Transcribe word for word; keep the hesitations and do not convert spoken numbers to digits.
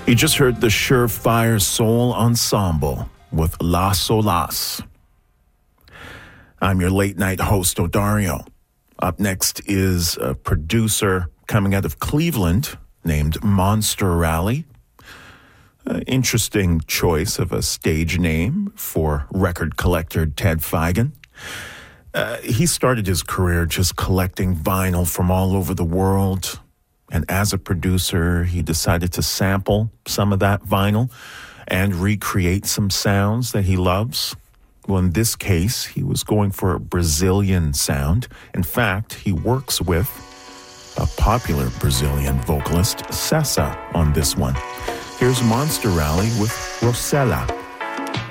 You just heard the Surefire Soul Ensemble with Las Solas. I'm your late night host, Odario. Up next is a producer coming out of Cleveland named Monster Rally. Uh, interesting choice of a stage name for record collector Ted Feigen. Uh, he started his career just collecting vinyl from all over the world. And as a producer, he decided to sample some of that vinyl and recreate some sounds that he loves. Well, in this case, he was going for a Brazilian sound. In fact, he works with a popular Brazilian vocalist, Sessa, on this one. Here's Monster Rally with Rosella.